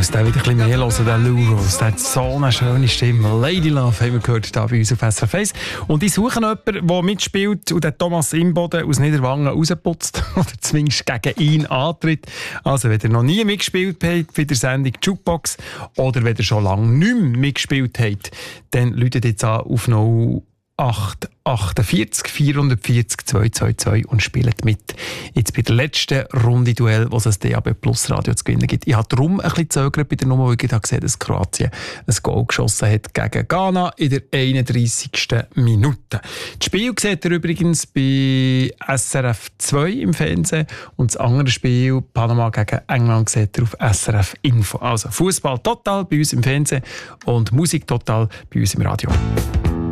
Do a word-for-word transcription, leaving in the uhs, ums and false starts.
muss den wieder ein bisschen mehr hören, den Lou Rawls. Der hat so eine schöne Stimme. Lady Love haben wir gehört hier bei uns auf S R F eins. Und ich suche jemanden, der mitspielt und den Thomas Imboden aus Niederwangen rausputzt oder zumindest gegen ihn antritt. Also, wenn ihr noch nie mitgespielt habt bei der Sendung Jukebox oder wenn ihr schon lange nicht mehr mitgespielt habt, dann läutet jetzt an auf null acht achtundvierzig vierhundertvierzig zweihundertzweiundzwanzig und spielt mit. Jetzt bei der letzten Runde Duell, was es D A B Plus Radio zu gewinnen gibt. Ich habe darum ein bisschen gezögert bei der Nummer, weil ich gesehen habe, dass Kroatien ein Goal geschossen hat gegen Ghana in der einunddreissigsten Minute. Das Spiel seht ihr übrigens bei S R F zwei im Fernsehen und das andere Spiel, Panama gegen England, seht ihr auf S R F Info. Also Fußball total bei uns im Fernsehen und Musik total bei uns im Radio.